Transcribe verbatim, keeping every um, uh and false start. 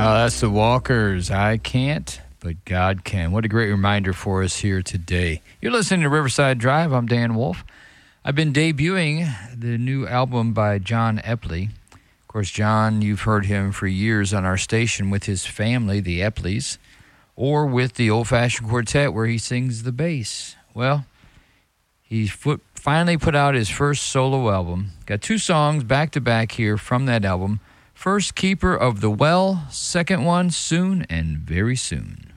Oh, that's the Walkers. I can't, but God can. What a great reminder for us here today. You're listening to Riverside Drive. I'm Dan Wolf. I've been debuting the new album by John Epley. Of course, John, you've heard him for years on our station with his family, the Epleys, or with the Old Fashioned Quartet where he sings the bass. Well, he foot, finally put out his first solo album. Got two songs back-to-back here from that album. First, Keeper of the Well. Second one, Soon and Very Soon.